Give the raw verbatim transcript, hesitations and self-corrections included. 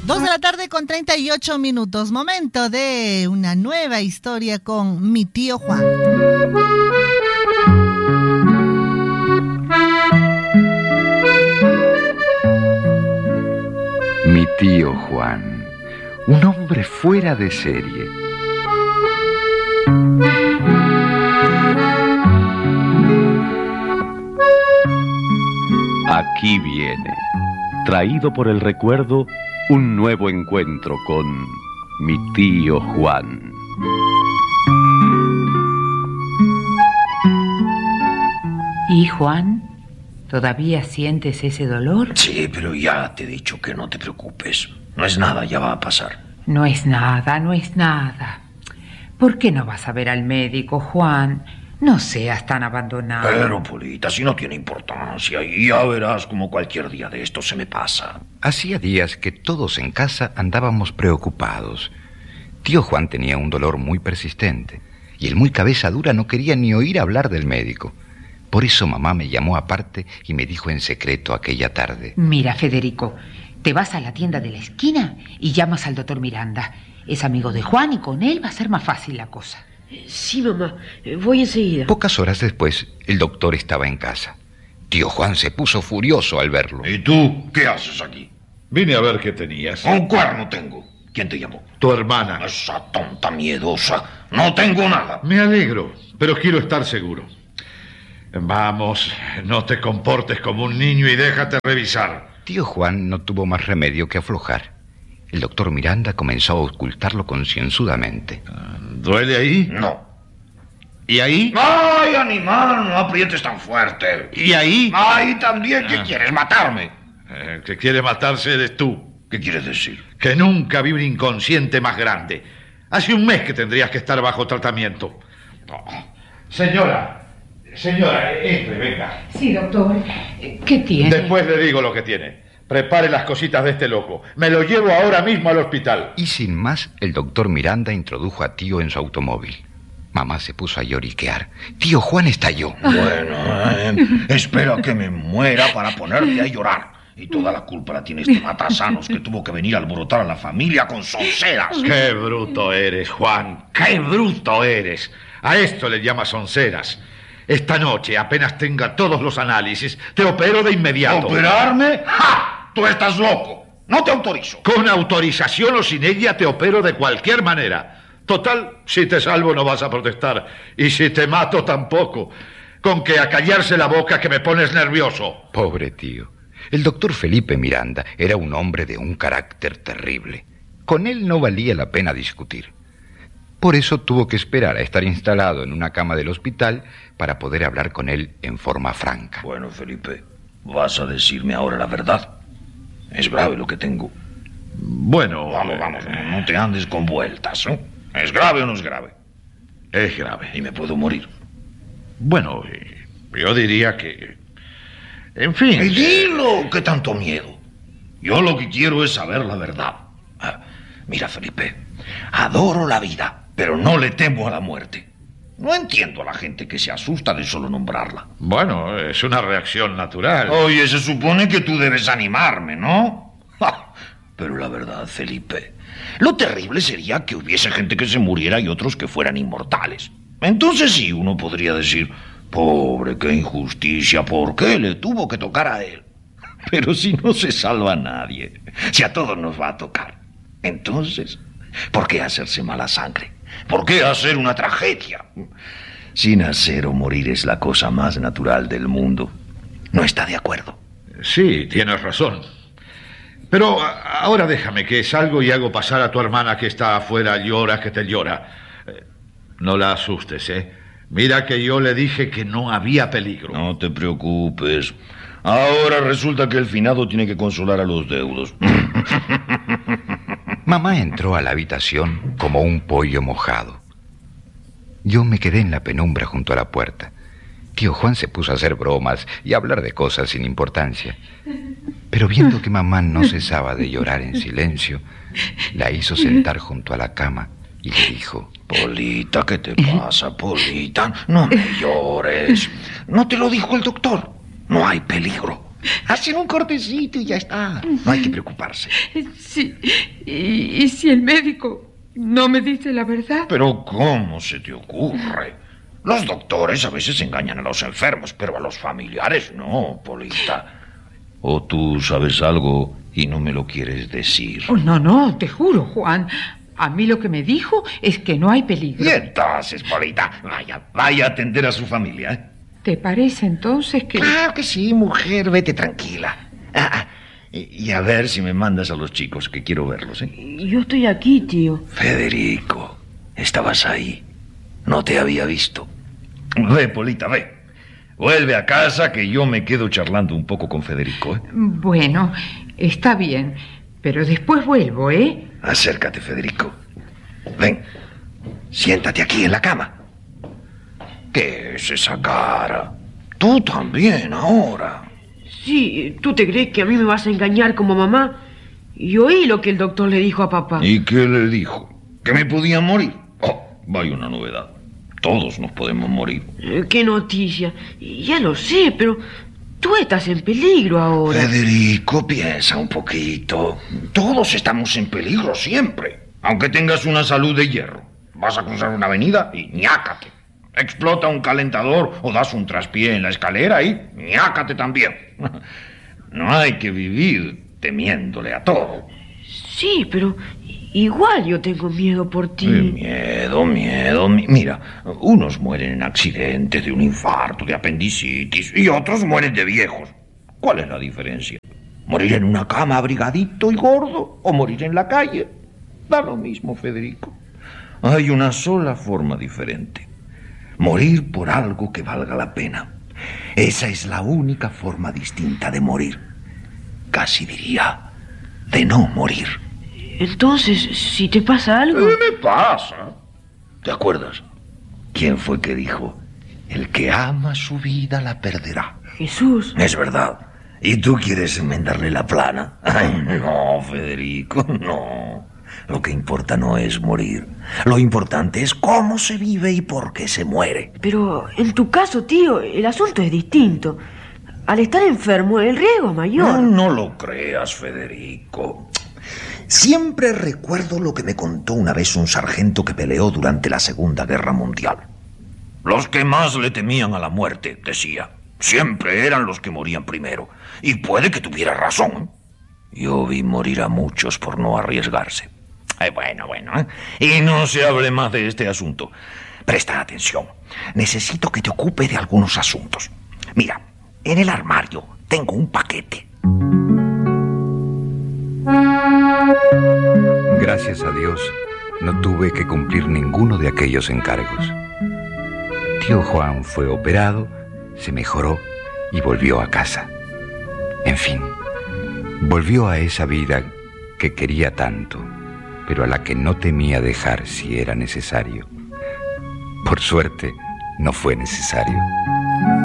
Dos de la tarde con treinta y ocho minutos. Momento de una nueva historia con mi tío Juan. Mi tío Juan, un hombre fuera de serie. Aquí viene, traído por el recuerdo, un nuevo encuentro con mi tío Juan. ¿Y Juan? ¿Todavía sientes ese dolor? Sí, pero ya te he dicho que no te preocupes. No es nada, ya va a pasar. No es nada, no es nada. ¿Por qué no vas a ver al médico, Juan? No seas tan abandonado. Pero, Polita, si no tiene importancia, y ya verás como cualquier día de esto se me pasa. Hacía días que todos en casa andábamos preocupados. Tío Juan tenía un dolor muy persistente, y el muy cabeza dura no quería ni oír hablar del médico. Por eso mamá me llamó aparte y me dijo en secreto aquella tarde: Mira, Federico, te vas a la tienda de la esquina y llamas al doctor Miranda. Es amigo de Juan y con él va a ser más fácil la cosa. Sí, mamá, voy enseguida. Pocas horas después, el doctor estaba en casa. Tío Juan se puso furioso al verlo. ¿Y tú qué haces aquí? Vine a ver qué tenías. Un cuerno tengo. ¿Quién te llamó? Tu hermana. Esa tonta miedosa. No tengo nada. Me alegro, pero quiero estar seguro. Vamos, no te comportes como un niño y déjate revisar. Tío Juan no tuvo más remedio que aflojar. El doctor Miranda comenzó a ocultarlo concienzudamente. ¿Duele ahí? No. ¿Y ahí? ¡Ay, animal! No aprietes tan fuerte. ¿Y ahí? ¡Ay, también! ¿Qué Ah. quieres? ¿Matarme? Eh, que quiere matarse eres tú. ¿Qué quieres decir? Que nunca vi un inconsciente más grande. Hace un mes que tendrías que estar bajo tratamiento. Oh. Señora, señora, entre, venga. Sí, doctor. ¿Qué tiene? Después le digo lo que tiene. Prepare las cositas de este loco. Me lo llevo ahora mismo al hospital. Y sin más, el doctor Miranda introdujo a tío en su automóvil. Mamá se puso a lloriquear. Tío Juan estalló. Bueno, eh, espera que me muera para ponerte a llorar. Y toda la culpa la tiene este matasanos que tuvo que venir a alborotar a la familia con sonceras. ¡Qué bruto eres, Juan! ¡Qué bruto eres! A esto le llamas sonceras. Esta noche, apenas tenga todos los análisis, te opero de inmediato. ¿Operarme? ¡Ja! ¡Tú estás loco! No te autorizo. Con autorización o sin ella te opero de cualquier manera. Total, si te salvo no vas a protestar. Y si te mato tampoco. Con que a callarse la boca que me pones nervioso. Pobre tío. El doctor Felipe Miranda era un hombre de un carácter terrible. Con él no valía la pena discutir. Por eso tuvo que esperar a estar instalado en una cama del hospital para poder hablar con él en forma franca. Bueno, Felipe, ¿vas a decirme ahora la verdad? Es grave lo que tengo. Bueno... Vamos, vamos, no te andes con vueltas, ¿eh? ¿Es grave o no es grave? Es grave. Y me puedo morir. Bueno, yo diría que... En fin... ¡Y dilo! ¿Qué tanto miedo? Yo lo que quiero es saber la verdad. Ah, mira, Felipe, adoro la vida, pero no le temo a la muerte. No entiendo a la gente que se asusta de solo nombrarla. Bueno, es una reacción natural. Oye, se supone que tú debes animarme, ¿no? Ja, pero la verdad, Felipe, lo terrible sería que hubiese gente que se muriera y otros que fueran inmortales. Entonces sí, uno podría decir, pobre, qué injusticia, ¿por qué le tuvo que tocar a él? Pero si no se salva a nadie, si a todos nos va a tocar, entonces, ¿por qué hacerse mala sangre? ¿Por qué hacer una tragedia? Si nacer o morir es la cosa más natural del mundo, ¿no está de acuerdo? Sí, tienes razón. Pero a- ahora déjame que salgo y hago pasar a tu hermana que está afuera, llora que te llora. Eh, No la asustes, ¿eh? Mira que yo le dije que no había peligro. No te preocupes. Ahora resulta que el finado tiene que consolar a los deudos. Mamá entró a la habitación como un pollo mojado. Yo me quedé en la penumbra junto a la puerta. Tío Juan se puso a hacer bromas y a hablar de cosas sin importancia. Pero viendo que mamá no cesaba de llorar en silencio, la hizo sentar junto a la cama y le dijo: Polita, ¿qué te pasa, Polita? No me llores. ¿No te lo dijo el doctor? No hay peligro. Hacen un cortecito y ya está. No hay que preocuparse. Sí. ¿Y, y si el médico no me dice la verdad? Pero ¿cómo se te ocurre? Los doctores a veces engañan a los enfermos, pero a los familiares no, Polita. ¿O tú sabes algo y no me lo quieres decir? Oh, no, no, te juro, Juan. A mí lo que me dijo es que no hay peligro. Y entonces, Polita, vaya, vaya a atender a su familia, ¿eh? ¿Te parece entonces que...? Claro que sí, mujer, vete tranquila. Ah, ah, y, y a ver si me mandas a los chicos, que quiero verlos, ¿eh? Yo estoy aquí, tío. Federico, estabas ahí. No te había visto. Ve, Polita, ve. Vuelve a casa, que yo me quedo charlando un poco con Federico, ¿eh? Bueno, está bien, pero después vuelvo, ¿eh? Acércate, Federico. Ven, siéntate aquí en la cama. ¿Qué es esa cara? Tú también, ahora. Sí, ¿tú te crees que a mí me vas a engañar como mamá? Y oí lo que el doctor le dijo a papá. ¿Y qué le dijo? ¿Que me podía morir? Oh, vaya una novedad. Todos nos podemos morir. Eh, ¿Qué noticia? Ya lo sé, pero tú estás en peligro ahora. Federico, piensa un poquito. Todos estamos en peligro siempre. Aunque tengas una salud de hierro. Vas a cruzar una avenida y ñácate. Explota un calentador o das un traspié en la escalera y ñácate también. No hay que vivir temiéndole a todo. Sí, pero igual yo tengo miedo por ti. Eh, miedo, miedo. Mi- Mira, unos mueren en accidentes, de un infarto, de apendicitis, y otros mueren de viejos. ¿Cuál es la diferencia? ¿Morir en una cama abrigadito y gordo o morir en la calle? Da lo mismo, Federico. Hay una sola forma diferente. Morir por algo que valga la pena. Esa es la única forma distinta de morir. Casi diría, de no morir. Entonces, si te pasa algo... ¿Qué me pasa? ¿Te acuerdas? ¿Quién fue que dijo? El que ama su vida la perderá. Jesús. Es verdad. ¿Y tú quieres enmendarle la plana? Ay, no, Federico, no. Lo que importa no es morir. Lo importante es cómo se vive y por qué se muere. Pero en tu caso, tío, el asunto es distinto. Al estar enfermo, el riesgo es mayor. No, no lo creas, Federico. Siempre recuerdo lo que me contó una vez un sargento que peleó durante la Segunda Guerra Mundial. Los que más le temían a la muerte, decía, siempre eran los que morían primero. Y puede que tuviera razón. Yo vi morir a muchos por no arriesgarse. Eh, bueno, bueno, ¿eh? Y no se hable más de este asunto. Presta atención. Necesito que te ocupe de algunos asuntos. Mira, en el armario tengo un paquete. Gracias a Dios, no tuve que cumplir ninguno de aquellos encargos. Tío Juan fue operado, se mejoró y volvió a casa. En fin, volvió a esa vida que quería tanto, pero a la que no temía dejar si era necesario. Por suerte, no fue necesario.